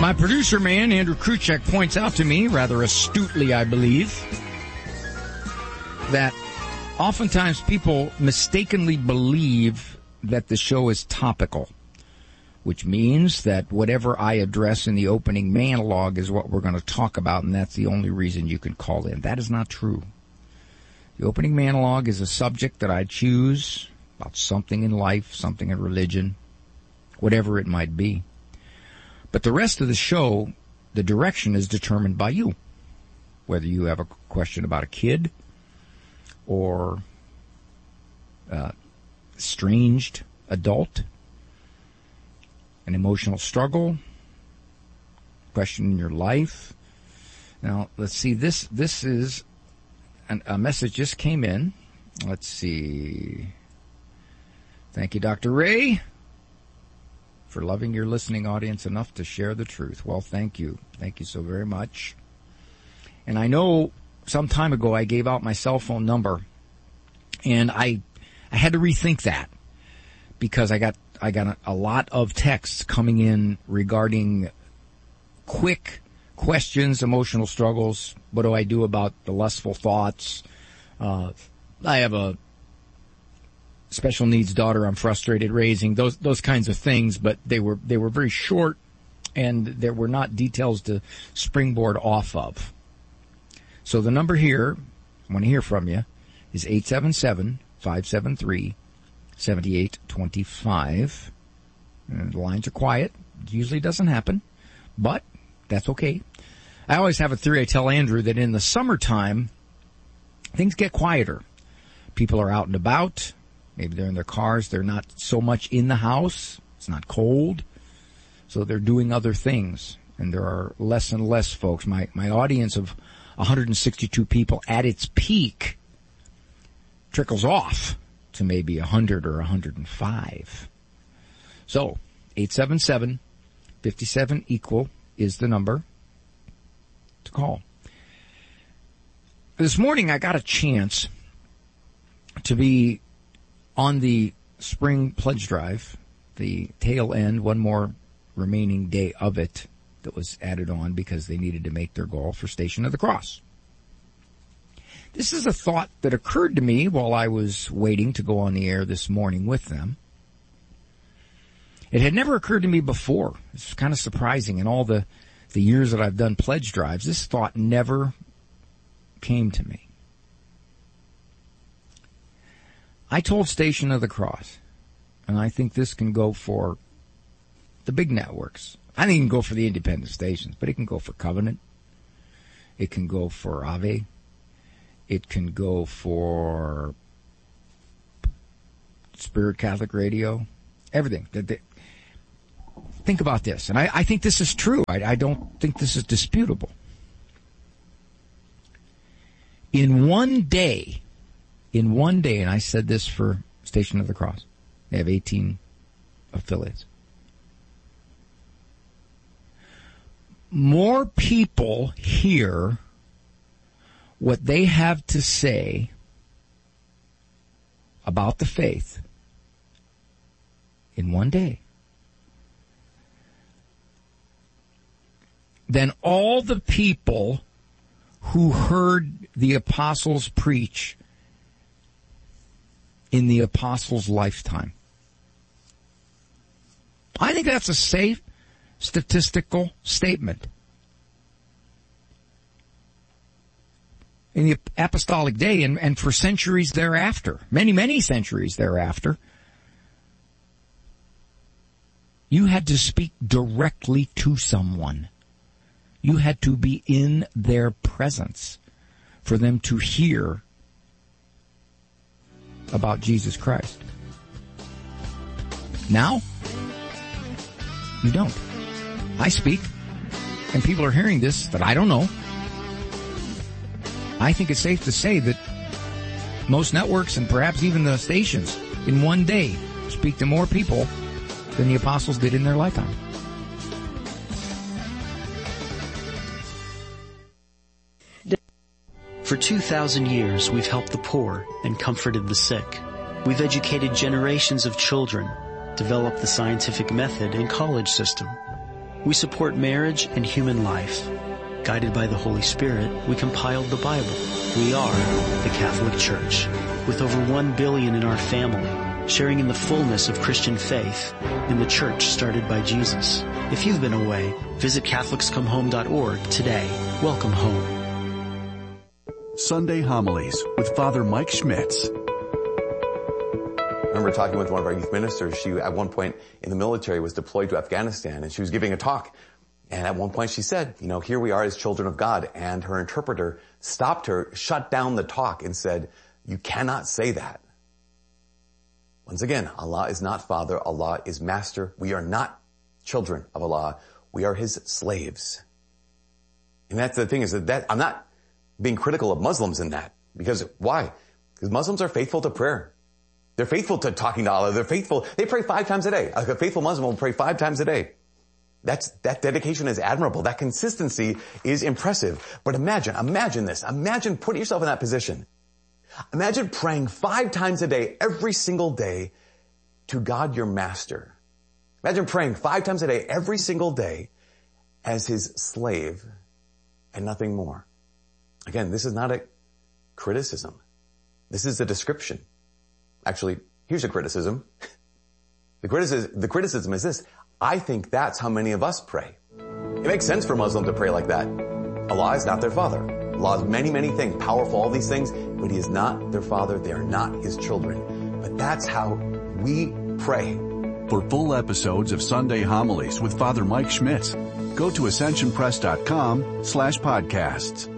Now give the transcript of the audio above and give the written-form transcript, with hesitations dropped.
My producer man, Andrew Kruchek, points out to me, rather astutely I believe, that oftentimes people mistakenly believe that the show is topical, which means that whatever I address in the opening monologue is what we're going to talk about, and that's the only reason you can call in. That is not true. The opening monologue is a subject that I choose about something in life, something in religion, whatever it might be. But the rest of the show, the direction is determined by you. Whether you have a question about a kid or estranged adult, an emotional struggle, question in your life. Now, let's see, this is a message just came in. Let's see. Thank you, Dr. Ray, for loving your listening audience enough to share the truth. Well, thank you. Thank you so very much. And I know some time ago I gave out my cell phone number, and I had to rethink that because I got a lot of texts coming in regarding quick questions, emotional struggles. What do I do about the lustful thoughts? I have a special needs daughter I'm frustrated raising, those kinds of things, but they were very short, and there were not details to springboard off of. So the number here, I want to hear from you, is 877-573-7825. The lines are quiet. It usually doesn't happen, but that's okay. I always have a theory. I tell Andrew that in the summertime, things get quieter. People are out and about. Maybe they're in their cars. They're not so much in the house. It's not cold. So they're doing other things. And there are less and less folks. My audience of 162 people at its peak trickles off to maybe 100 or 105. So, 877-57-EQUAL is the number to call. This morning I got a chance to be on the spring pledge drive, the tail end, one more remaining day of it that was added on because they needed to make their goal for Station of the Cross. This is a thought that occurred to me while I was waiting to go on the air this morning with them. It had never occurred to me before. It's kind of surprising. In all the years that I've done pledge drives, this thought never came to me. I told Station of the Cross, and I think this can go for the big networks. I think it can go for the independent stations, but it can go for Covenant. It can go for Ave. It can go for Spirit Catholic Radio. Everything. Think about this, and I think this is true. I don't think this is disputable. In one day, and I said this for Station of the Cross, they have 18 affiliates. More people hear what they have to say about the faith in one day than all the people who heard the apostles preach in the apostles' lifetime. I think that's a safe statistical statement. In the apostolic day and for centuries thereafter, many centuries thereafter, you had to speak directly to someone. You had to be in their presence for them to hear about Jesus Christ. Now, you don't. I speak, and people are hearing this that I don't know. I think it's safe to say that most networks and perhaps even the stations in one day speak to more people than the apostles did in their lifetime. For 2,000 years, we've helped the poor and comforted the sick. We've educated generations of children, developed the scientific method and college system. We support marriage and human life. Guided by the Holy Spirit, we compiled the Bible. We are the Catholic Church, with over 1 billion in our family, sharing in the fullness of Christian faith in the church started by Jesus. If you've been away, visit CatholicsComeHome.org today. Welcome home. Sunday Homilies with Father Mike Schmitz. I remember talking with one of our youth ministers. She, at one point in the military, was deployed to Afghanistan, and she was giving a talk. And at one point she said, here we are as children of God. And her interpreter stopped her, shut down the talk, and said, you cannot say that. Once again, Allah is not Father. Allah is Master. We are not children of Allah. We are His slaves. And that's the thing, is that I'm not being critical of Muslims in that. Because why? Because Muslims are faithful to prayer. They're faithful to talking to Allah. They're faithful. They pray 5 times a day. A faithful Muslim will pray 5 times a day. That dedication is admirable. That consistency is impressive. But imagine this. Imagine putting yourself in that position. Imagine praying 5 times a day, every single day, to God your Master. Imagine praying 5 times a day, every single day, as His slave, and nothing more. Again, this is not a criticism. This is a description. Actually, here's a criticism. The criticism is this. I think that's how many of us pray. It makes sense for Muslims to pray like that. Allah is not their Father. Allah is many, many things, powerful, all these things, but He is not their Father. They are not His children. But that's how we pray. For full episodes of Sunday Homilies with Father Mike Schmitz, go to ascensionpress.com/podcasts.